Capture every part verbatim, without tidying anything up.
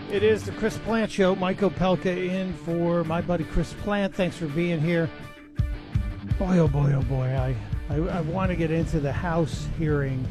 It is the Chris Plant Show. Mike Opelka in for my buddy Chris Plant. Thanks for being here. Boy, oh boy, oh boy. I, I, I want to get into the House hearing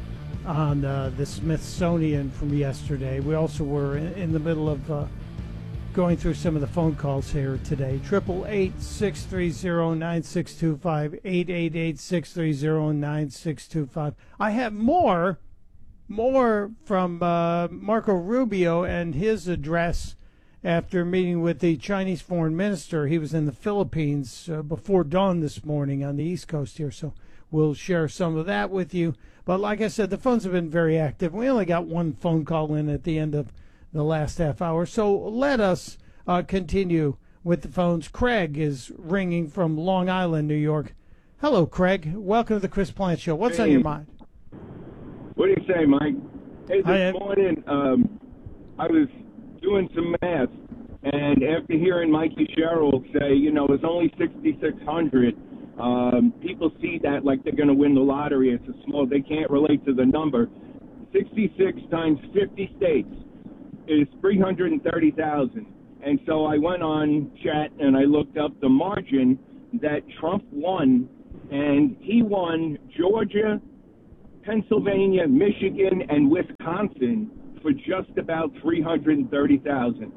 on uh, the Smithsonian from yesterday. We also were in, in the middle of uh, going through some of the phone calls here today. Triple eight six three zero nine six two five, eight eight eight six three zero nine six two five. I have more. More from uh, Marco Rubio and his address after meeting with the Chinese foreign minister. He was in the Philippines uh, before dawn this morning on the East Coast here, so we'll share some of that with you. But like I said, the phones have been very active. We only got one phone call in at the end of the last half hour, so let us uh, continue with the phones. Craig is ringing from Long Island, New York. Hello, Craig. Welcome to the Chris Plant Show. What's hey. on your mind? What do you say, Mike? Hey, this I, morning um, I was doing some math, and after hearing Mikey Sherrill say, you know, it's only sixty-six hundred, um, people see that like they're going to win the lottery. It's a small, they can't relate to the number. sixty-six times fifty states is three hundred thirty thousand. And so I went on chat and I looked up the margin that Trump won, and he won Georgia, Pennsylvania, Michigan, and Wisconsin for just about three hundred thirty thousand.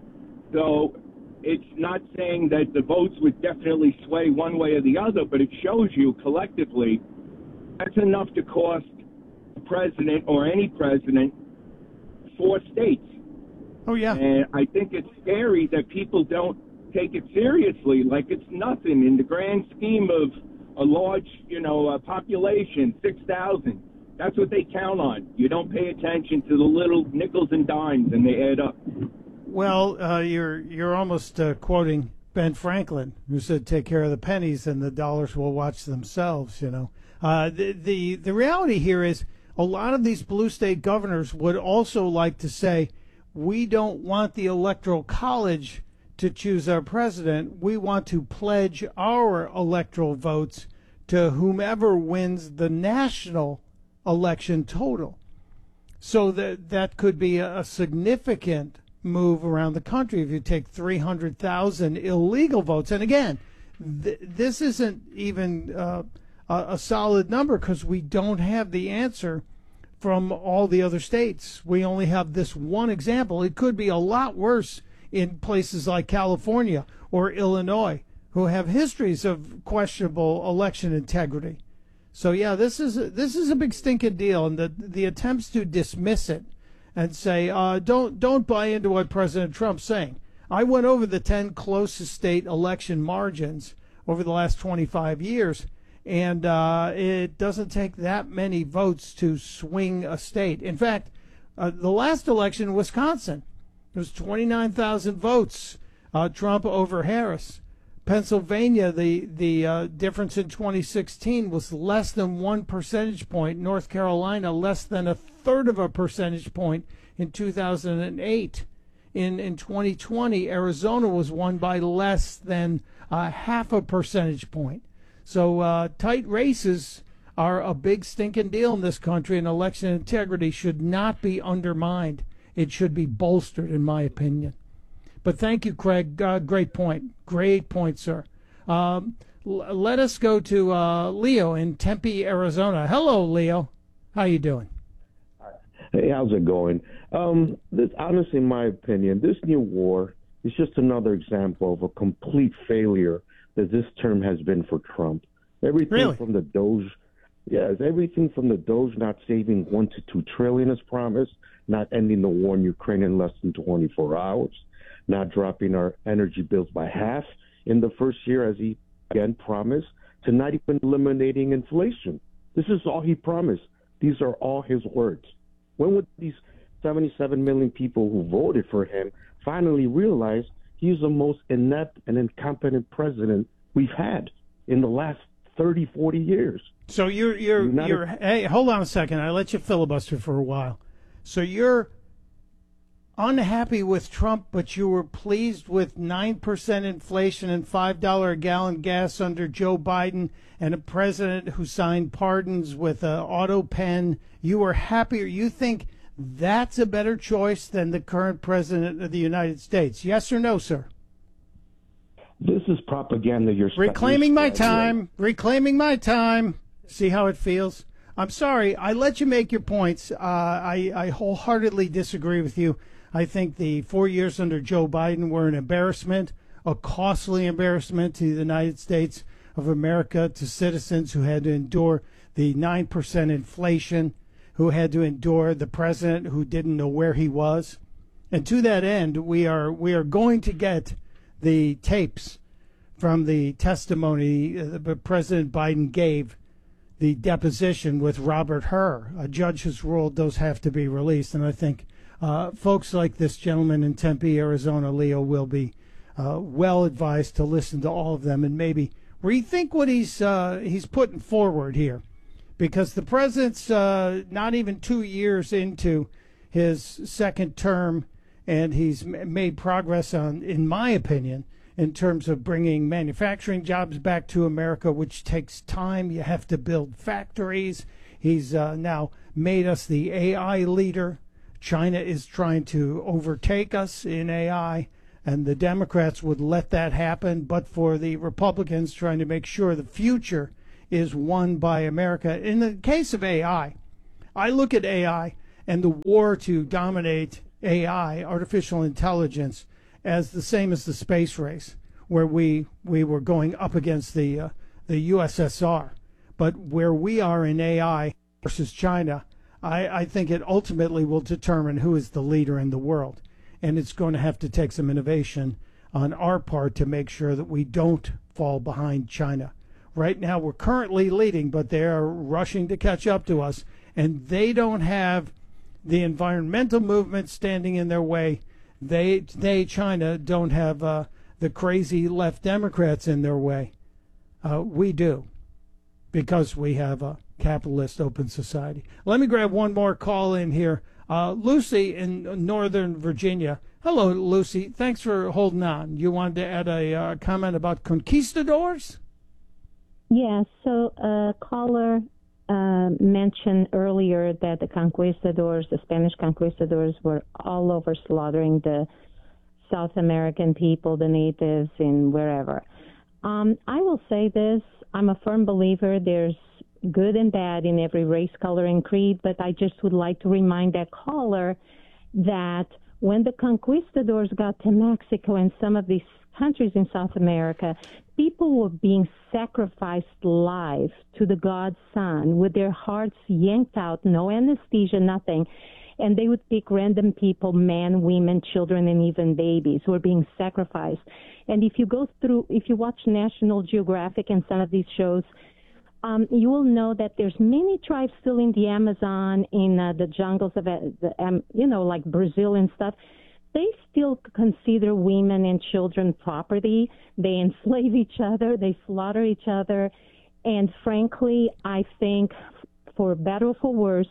So it's not saying that the votes would definitely sway one way or the other, but it shows you collectively that's enough to cost the president or any president four states. Oh, yeah. And I think it's scary that people don't take it seriously, like it's nothing in the grand scheme of a large, you know, uh, population, six thousand. That's what they count on. You don't pay attention to the little nickels and dimes, and they add up. Well, uh, you're you're almost uh, quoting Ben Franklin, who said, "Take care of the pennies, and the dollars will watch themselves." You know, uh, the the the reality here is a lot of these blue state governors would also like to say, "We don't want the Electoral College to choose our president. We want to pledge our electoral votes to whomever wins the national election total." So that that could be a, a significant move around the country if you take three hundred thousand illegal votes. And again, th- this isn't even uh, a, a solid number because we don't have the answer from all the other states. We only have this one example. It could be a lot worse in places like California or Illinois, who have histories of questionable election integrity. So yeah, this is a, this is a big stinking deal, and the the attempts to dismiss it and say uh, don't don't buy into what President Trump's saying. I went over the ten closest state election margins over the last twenty-five years, and uh, it doesn't take that many votes to swing a state. In fact, uh, the last election in Wisconsin, it was twenty-nine thousand votes, uh, Trump over Harris. Pennsylvania, the the uh, difference in twenty sixteen was less than one percentage point. North Carolina, less than a third of a percentage point in two thousand eight. In in twenty twenty, Arizona was won by less than uh, half a percentage point. So uh, tight races are a big stinking deal in this country, and election integrity should not be undermined. It should be bolstered, in my opinion. But thank you, Craig. Uh, great point. Great point, sir. Um, l- let us go to uh, Leo in Tempe, Arizona. Hello, Leo. How you doing? Hey, how's it going? Um, this, honestly, in my opinion, this new war is just another example of a complete failure that this term has been for Trump. Everything really? from the Doge, yes, everything from the Doge not saving one to two trillion as promised, not ending the war in Ukraine in less than twenty-four hours, not dropping our energy bills by half in the first year as he again promised, to not even eliminating inflation. This is all he promised. These are all his words. When would these seventy-seven million people who voted for him finally realize he's the most inept and incompetent president we've had in the last thirty, forty years? So you're, you're, you're, you're hey, hold on a second. I let you filibuster for a while. So you're unhappy with Trump, but you were pleased with nine percent inflation and five dollars a gallon gas under Joe Biden and a president who signed pardons with an auto pen. You were happier. You think that's a better choice than the current president of the United States. Yes or no, sir? This is propaganda. You're reclaiming my time. Reclaiming my time. See how it feels? I'm sorry. I let you make your points. Uh, I, I wholeheartedly disagree with you. I think the four years under Joe Biden were an embarrassment, a costly embarrassment to the United States of America, to citizens who had to endure the nine percent inflation, who had to endure the president who didn't know where he was. And to that end, we are we are going to get the tapes from the testimony that President Biden gave, the deposition with Robert Hur. A judge has ruled those have to be released, and I think uh, folks like this gentleman in Tempe, Arizona, Leo, will be uh, well advised to listen to all of them and maybe rethink what he's uh, he's putting forward here, because the president's uh, not even two years into his second term, and he's made progress on, in my opinion, in terms of bringing manufacturing jobs back to America, which takes time. You have to build factories. He's uh, now made us the A I leader. China is trying to overtake us in A I, and the Democrats would let that happen, but for the Republicans trying to make sure the future is won by America. In the case of A I, I look at A I and the war to dominate A I, artificial intelligence, as the same as the space race, where we we were going up against the uh, the U S S R. But where we are in A I versus China, I, I think it ultimately will determine who is the leader in the world. And it's going to have to take some innovation on our part to make sure that we don't fall behind China. Right now, we're currently leading, but they are rushing to catch up to us, and they don't have the environmental movement standing in their way. They, they China, don't have uh, the crazy left Democrats in their way. Uh, we do, because we have a capitalist open society. Let me grab one more call in here. Uh, Lucy in Northern Virginia. Hello, Lucy. Thanks for holding on. You wanted to add a uh, comment about conquistadors? Yes. Yeah, so a caller uh, mentioned earlier that the conquistadors, the Spanish conquistadors, were all over slaughtering the South American people, the natives, and wherever. Um, I will say this. I'm a firm believer there's good and bad in every race, color, and creed, but I just would like to remind that caller that when the conquistadors got to Mexico and some of these countries in South America, people were being sacrificed live to the god sun with their hearts yanked out, no anesthesia, nothing. And they would pick random people, men, women, children, and even babies who were being sacrificed. And if you go through, if you watch National Geographic and some of these shows, Um, you will know that there's many tribes still in the Amazon, in uh, the jungles of, uh, the, um, you know, like Brazil and stuff. They still consider women and children property. They enslave each other. They slaughter each other. And frankly, I think, for better or for worse,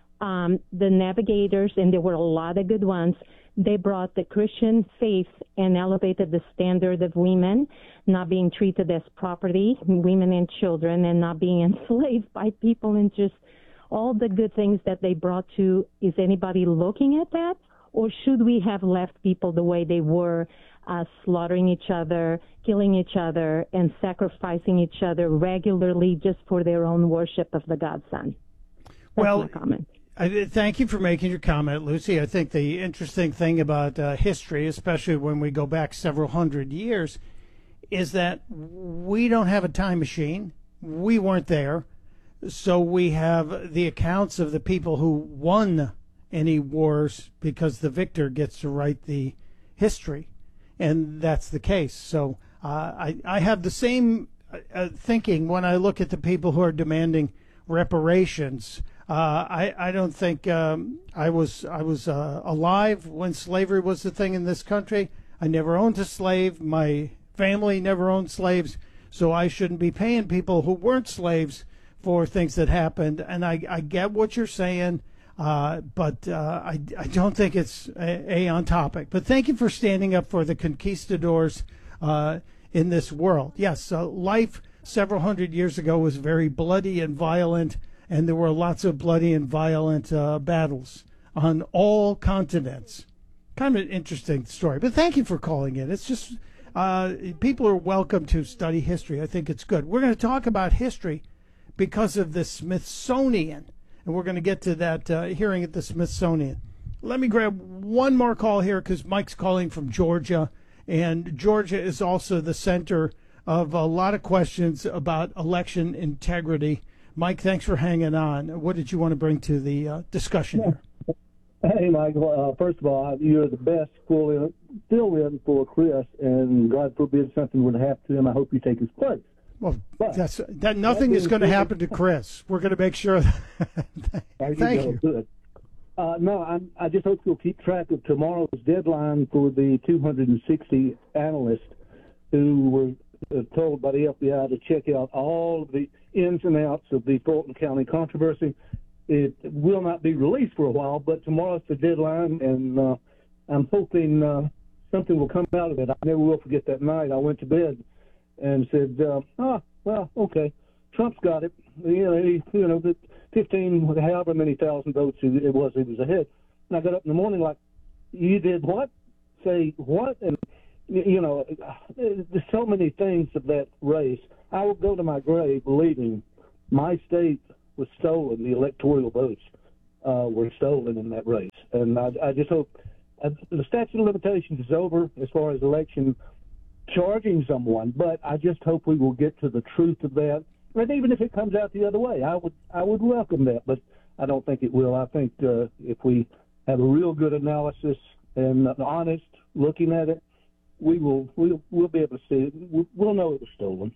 um, the navigators, and there were a lot of good ones, they brought the Christian faith and elevated the standard of women not being treated as property, women and children, and not being enslaved by people, and just all the good things that they brought to. Is anybody looking at that? Or should we have left people the way they were, uh, slaughtering each other, killing each other, and sacrificing each other regularly just for their own worship of the God Son? That's well, my comment. I, thank you for making your comment, Lucy. I think the interesting thing about uh, history, especially when we go back several hundred years, is that we don't have a time machine. We weren't there. So we have the accounts of the people who won any wars, because the victor gets to write the history. And that's the case. So uh, I, I have the same uh, thinking when I look at the people who are demanding reparations. Uh, I, I don't think um, I was I was uh, alive when slavery was the thing in this country. I never owned a slave. My family never owned slaves, so I shouldn't be paying people who weren't slaves for things that happened. And I, I get what you're saying, uh, but uh, I, I don't think it's a, a on topic. But thank you for standing up for the conquistadors uh, in this world. Yes, uh, life several hundred years ago was very bloody and violent, and there were lots of bloody and violent uh, battles on all continents. Kind of an interesting story. But thank you for calling in. It's just uh, people are welcome to study history. I think it's good. We're going to talk about history because of the Smithsonian, and we're going to get to that uh, hearing at the Smithsonian. Let me grab one more call here because Mike's calling from Georgia, and Georgia is also the center of a lot of questions about election integrity. Mike, thanks for hanging on. What did you want to bring to the uh, discussion here? Hey, Michael. Uh, first of all, you're the best still in, still in for Chris, and God forbid something would happen to him. I hope you take his place. Well, but, that's that. Nothing that is going to happen to Chris. We're going to make sure. That, thank you. Good. Uh, no, I'm, I just hope you'll keep track of tomorrow's deadline for the two hundred sixty analysts who were uh, told by the F B I to check out all of the ins and outs of the Fulton County controversy. It will not be released for a while, but tomorrow's the deadline, and uh, I'm hoping uh, something will come out of it. I never will forget that night. I went to bed and said, uh, "Oh, well, okay, Trump's got it. You know, he, you know, the fifteen, however many thousand votes it was, he was ahead." And I got up in the morning like, "You did what? Say what?" And you know, there's so many things of that race. I will go to my grave believing my state was stolen. The electoral votes uh, were stolen in that race, and I, I just hope uh, the statute of limitations is over as far as election charging someone. But I just hope we will get to the truth of that. And even if it comes out the other way, I would I would welcome that. But I don't think it will. I think uh, if we have a real good analysis and an honest looking at it, we will we'll, we'll be able to see it. We'll, we'll know it was stolen.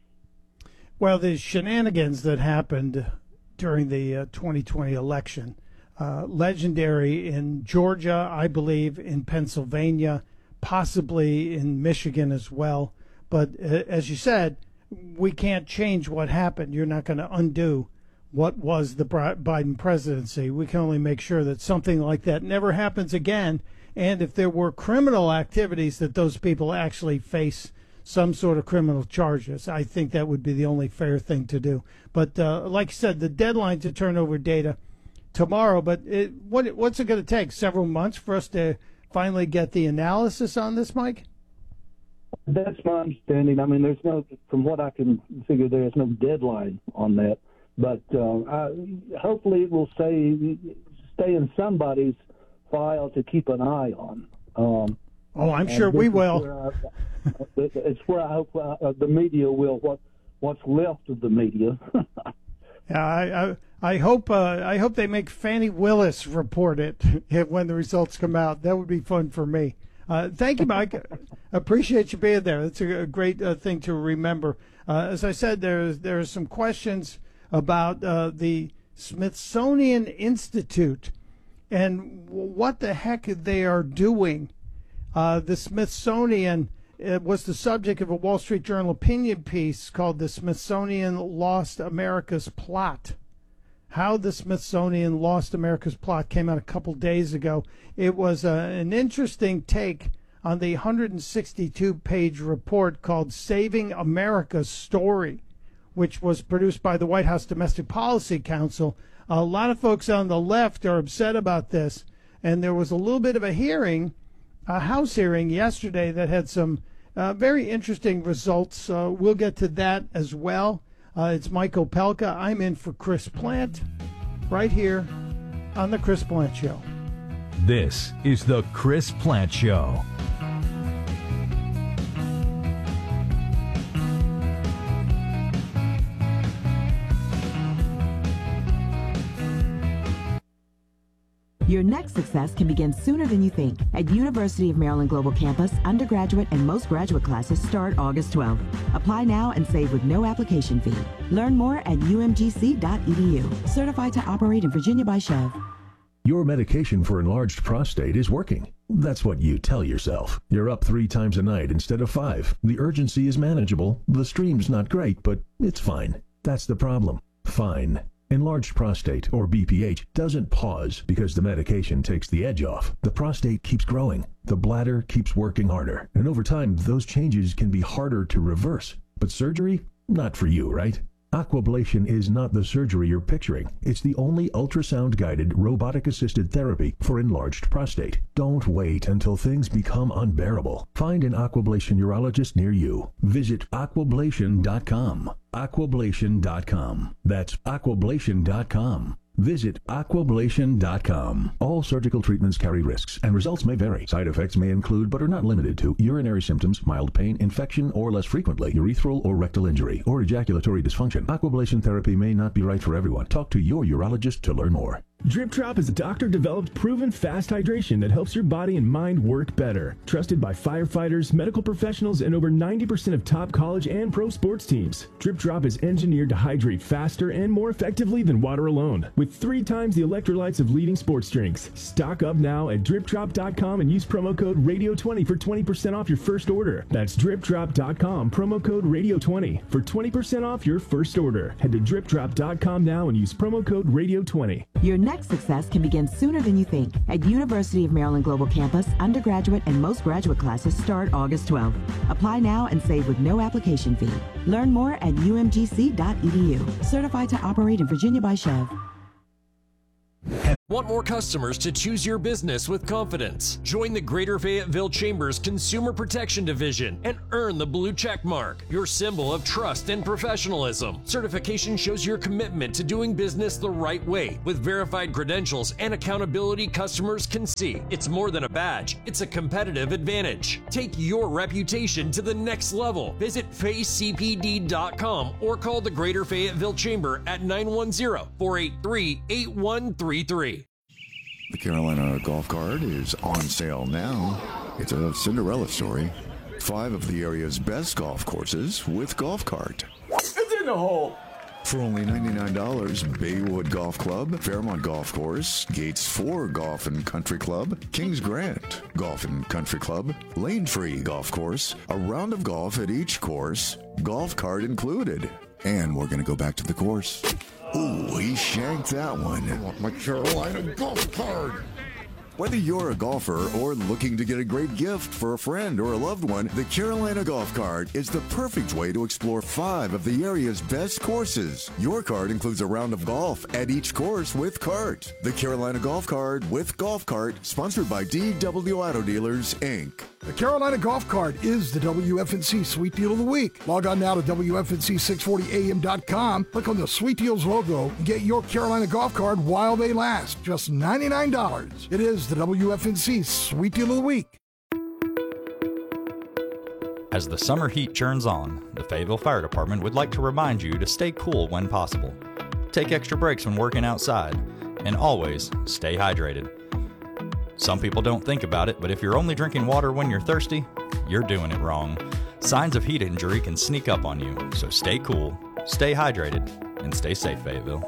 Well, the shenanigans that happened during the uh, twenty twenty election, uh, legendary in Georgia, I believe, in Pennsylvania, possibly in Michigan as well. But uh, as you said, we can't change what happened. You're not going to undo what was the Biden presidency. We can only make sure that something like that never happens again. And if there were criminal activities, that those people actually face some sort of criminal charges. I think that would be the only fair thing to do. But uh, like you said, the deadline to turn over data tomorrow. But it, what what's it going to take? Several months for us to finally get the analysis on this, Mike? That's my understanding. I mean, there's no, from what I can figure, there's no deadline on that. But uh, I, hopefully it will stay stay in somebody's file to keep an eye on. Um, oh, I'm sure we will. I, it's where I hope uh, the media will, what what's left of the media. Yeah, I, I I hope uh, I hope they make Fannie Willis report it when the results come out. That would be fun for me. Uh, thank you, Mike. Appreciate you being there. That's a, a great uh, thing to remember. Uh, as I said, there's there's some questions about uh, the Smithsonian Institute and what the heck they are doing. Uh, the Smithsonian it was the subject of a Wall Street Journal opinion piece called "The Smithsonian Lost America's Plot." How the Smithsonian Lost America's Plot came out a couple days ago. It was uh, an interesting take on the one hundred sixty-two page report called "Saving America's Story," which was produced by the White House Domestic Policy Council. A lot of folks on the left are upset about this, and there was a little bit of a hearing, a House hearing yesterday that had some uh, very interesting results. Uh, we'll get to that as well. Uh, it's Mike Opelka. I'm in for Chris Plant right here on The Chris Plant Show. This is The Chris Plant Show. Your next success can begin sooner than you think. At University of Maryland Global Campus, undergraduate and most graduate classes start August twelfth. Apply now and save with no application fee. Learn more at u m g c dot e d u. Certified to operate in Virginia by Chev. Your medication for enlarged prostate is working. That's what you tell yourself. You're up three times a night instead of five. The urgency is manageable. The stream's not great, but it's fine. That's the problem. Fine. Enlarged prostate, or B P H, doesn't pause because the medication takes the edge off. The prostate keeps growing. The bladder keeps working harder. And over time, those changes can be harder to reverse. But surgery? Not for you, right? Aquablation is not the surgery you're picturing. It's the only ultrasound-guided, robotic-assisted therapy for enlarged prostate. Don't wait until things become unbearable. Find an Aquablation urologist near you. Visit aquablation dot com. aquablation dot com. That's aquablation dot com. Visit aquablation dot com. All surgical treatments carry risks, and results may vary. Side effects may include, but are not limited to, urinary symptoms, mild pain, infection, or less frequently, urethral or rectal injury, or ejaculatory dysfunction. Aquablation therapy may not be right for everyone. Talk to your urologist to learn more. Drip Drop is a doctor-developed, proven fast hydration that helps your body and mind work better. Trusted by firefighters, medical professionals, and over ninety percent of top college and pro sports teams. Drip Drop is engineered to hydrate faster and more effectively than water alone, with three times the electrolytes of leading sports drinks. Stock up now at drip drop dot com and use promo code radio twenty for twenty percent off your first order. That's drip drop dot com, promo code radio twenty for twenty percent off your first order. Head to drip drop dot com now and use promo code radio twenty. Your next success can begin sooner than you think. At University of Maryland Global Campus, undergraduate and most graduate classes start August twelfth. Apply now and save with no application fee. Learn more at u m g c dot e d u. Certified to operate in Virginia by Chev. Want more customers to choose your business with confidence? Join the Greater Fayetteville Chamber's Consumer Protection Division and earn the blue check mark, your symbol of trust and professionalism. Certification shows your commitment to doing business the right way with verified credentials and accountability customers can see. It's more than a badge, it's a competitive advantage. Take your reputation to the next level. Visit face c p d dot com or call the Greater Fayetteville Chamber at nine one zero, four eight three, eight one three three. The Carolina Golf Cart is on sale now. It's a Cinderella story. Five of the area's best golf courses with Golf Cart. It's in the hole. For only ninety-nine dollars, Baywood Golf Club, Fairmont Golf Course, Gates four Golf and Country Club, Kings Grant Golf and Country Club, Lane Tree Golf Course, a round of golf at each course, Golf Cart included. And we're going to go back to the course. Ooh, he shanked that one. I want my Carolina Golf Cart. Whether you're a golfer or looking to get a great gift for a friend or a loved one, the Carolina Golf Cart is the perfect way to explore five of the area's best courses. Your cart includes a round of golf at each course with cart. The Carolina Golf Cart with Golf Cart, sponsored by D W Auto Dealers, Incorporated. The Carolina Golf Cart is the W F N C Sweet Deal of the Week. Log on now to W F N C six forty A M dot com, click on the Sweet Deals logo, and get your Carolina Golf Cart while they last. Just ninety-nine dollars. It is the W F N C Sweet Deal of the Week. As the summer heat churns on, the Fayetteville Fire Department would like to remind you to stay cool when possible. Take extra breaks when working outside, and always stay hydrated. Some people don't think about it, but if you're only drinking water when you're thirsty, you're doing it wrong. Signs of heat injury can sneak up on you, so stay cool, stay hydrated, and stay safe, Fayetteville.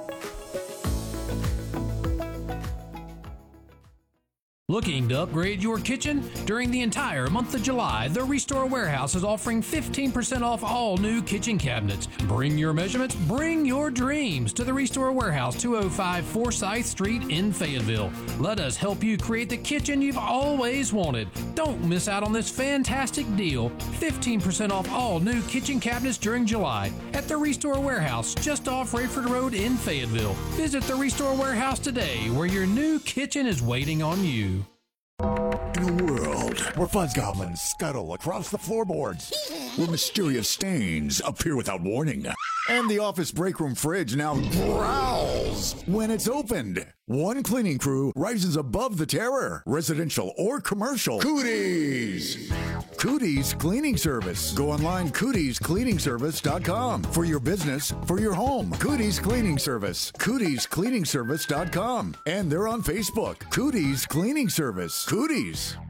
Looking to upgrade your kitchen? During the entire month of July, the Restore Warehouse is offering fifteen percent off all new kitchen cabinets. Bring your measurements, bring your dreams to the Restore Warehouse, two oh five Forsyth Street in Fayetteville. Let us help you create the kitchen you've always wanted. Don't miss out on this fantastic deal. fifteen percent off all new kitchen cabinets during July at the Restore Warehouse, just off Rayford Road in Fayetteville. Visit the Restore Warehouse today, where your new kitchen is waiting on you. In a world where fuzz goblins scuttle across the floorboards, where mysterious stains appear without warning, and the office break room fridge now growls when it's opened, one cleaning crew rises above the terror, residential or commercial. Cooties! Cooties Cleaning Service. Go online, cooties cleaning service dot com. For your business, for your home. Cooties Cleaning Service. cooties cleaning service dot com. And they're on Facebook. Cooties Cleaning Service. Cooties.